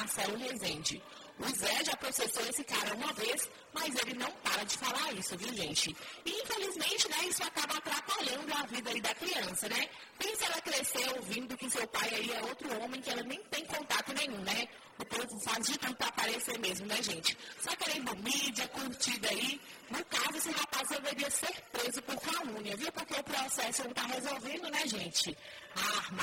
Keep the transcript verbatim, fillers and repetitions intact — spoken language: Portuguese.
Marcelo Rezende. O Zé já processou esse cara uma vez, mas ele não para de falar isso, viu, gente? E, infelizmente, né, isso acaba atrapalhando a vida aí da criança, né? Pensa ela crescer ouvindo que seu pai aí é outro homem que ela nem tem contato nenhum, né? O povo faz de tudo para aparecer mesmo, né, gente? Só querendo mídia, curtida aí. No caso, esse rapaz deveria ser preso por calúnia, viu? Porque o processo não está resolvendo, né, gente? A arma